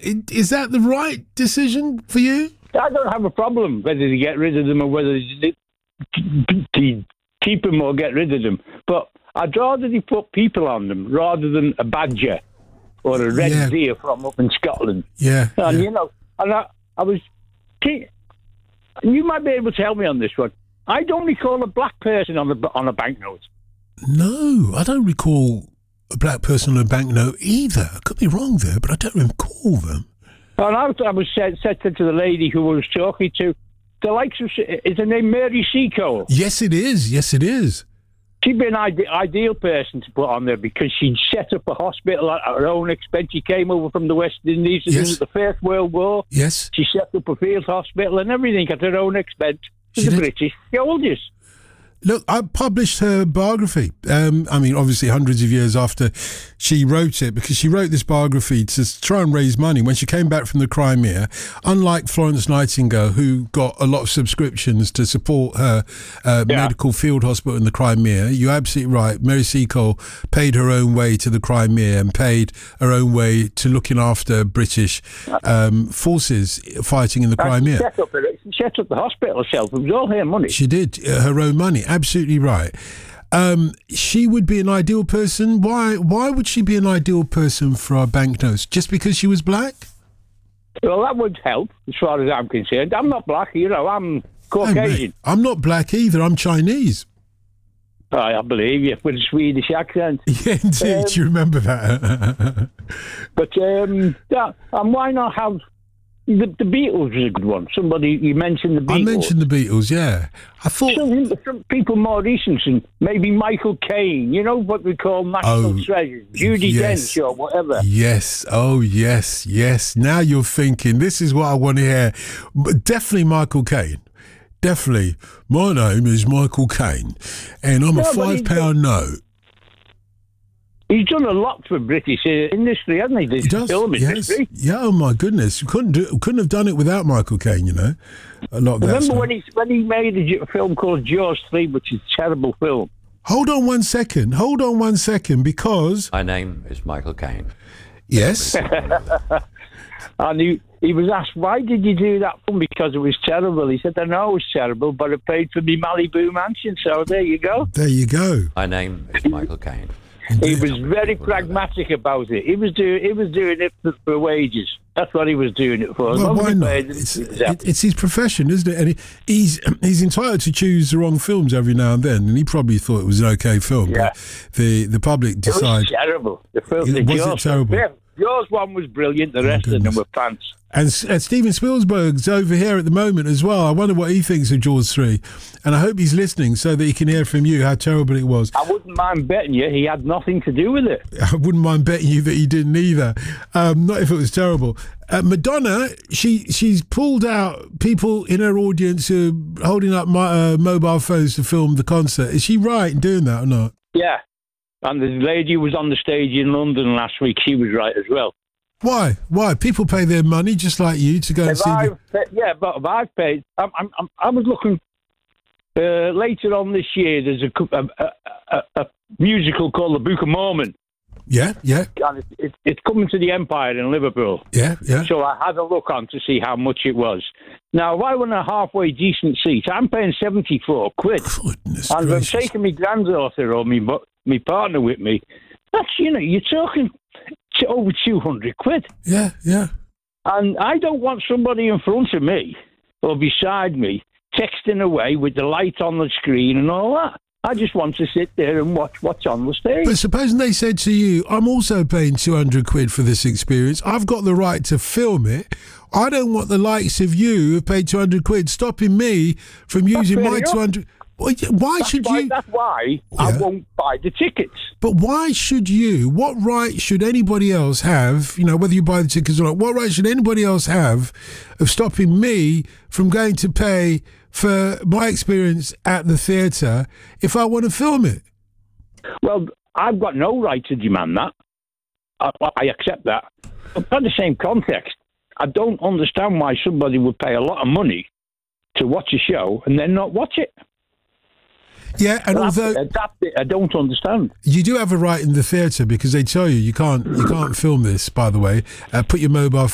is that the right decision for you? I don't have a problem whether to get rid of them or whether to keep them or get rid of them. But I'd rather they put people on them rather than a badger or a red deer from up in Scotland. Yeah. And, you know, and I was... You might be able to help me on this one. I don't recall a black person on a banknote. No, I don't recall a black person on a banknote either. I could be wrong there, but I don't recall them. And I was said to the lady who I was talking to, the likes of... Is her name Mary Seacole? Yes, it is. Yes, it is. She'd be an ideal person to put on there because she'd set up a hospital at her own expense. She came over from the West Indies in the First World War. Yes. She set up a field hospital and everything at her own expense for the British soldiers. Look, I published her biography. I mean, obviously hundreds of years after she wrote it, because she wrote this biography to try and raise money when she came back from the Crimea. Unlike Florence Nightingale, who got a lot of subscriptions to support her medical field hospital in the Crimea, you're absolutely right. Mary Seacole paid her own way to the Crimea and paid her own way to looking after British forces fighting in the Crimea. She set up the hospital herself. It was all her money. She did, her own money. Absolutely right. She would be an ideal person. Why would she be an ideal person for our banknotes? Just because she was black? Well, that would help, as far as I'm concerned. I'm not black, you know, I'm Caucasian. Hey, I'm not black either, I'm Chinese. I believe you, with a Swedish accent. Yeah, indeed, you remember that. But, and why not have... The Beatles was a good one. You mentioned the Beatles. I mentioned the Beatles, yeah. I thought... Some people more recent, maybe Michael Caine, you know, what we call national treasures, Judi Dench or whatever. Yes, yes. Now you're thinking, this is what I want to hear. Definitely Michael Caine. Definitely. My name is Michael Caine, and I'm a £5 note. He's done a lot for British industry, hasn't he? He does, film industry. Yeah, oh my goodness. You couldn't have done it without Michael Caine, you know. A lot of that stuff. Remember when he made a film called Jaws 3, which is a terrible film? Hold on one second, because... My name is Michael Caine. Yes. And he was asked, why did you do that film? Because it was terrible. He said, I know it was terrible, but it paid for me Malibu mansion, so there you go. There you go. My name is Michael Caine. He was very pragmatic about it. He was doing it for wages. That's what he was doing it for. Well, why not? It's his profession, isn't it? And he's entitled to choose the wrong films every now and then. And he probably thought it was an okay film. Yeah. But the public decided. It was terrible. The film was it terrible? Yeah, yours one was brilliant. The rest of them were pants. And Steven Spielberg's over here at the moment as well. I wonder what he thinks of Jaws 3. And I hope he's listening so that he can hear from you how terrible it was. I wouldn't mind betting you he had nothing to do with it. I wouldn't mind betting you that he didn't either. Not if it was terrible. Madonna, she's pulled out people in her audience who are holding up mobile phones to film the concert. Is she right in doing that or not? Yeah. And the lady who was on the stage in London last week, she was right as well. Why? People pay their money just like you to go and see. Yeah, but if I've paid. I was looking later on this year. There's a musical called The Book of Mormon. Yeah. And it's coming to the Empire in Liverpool. Yeah. So I had a look on to see how much it was. Now, if I want a halfway decent seat, I'm paying £74. Goodness and gracious. if I'm taking my granddaughter or my partner with me, that's, you're talking over £200. Yeah. And I don't want somebody in front of me or beside me texting away with the light on the screen and all that. I just want to sit there and watch what's on the stage. But supposing they said to you, I'm also paying £200 for this experience. I've got the right to film it. I don't want the likes of you who have paid £200 stopping me from using my £200. That's why I won't buy the tickets. But why should you? What right should anybody else have, whether you buy the tickets or not, what right should anybody else have of stopping me from going to pay for my experience at the theatre if I want to film it? Well, I've got no right to demand that. I accept that. But in the same context, I don't understand why somebody would pay a lot of money to watch a show and then not watch it. Yeah, and although I don't understand, you do have a right in the theatre because they tell you can't film this. By the way, put your mobile phone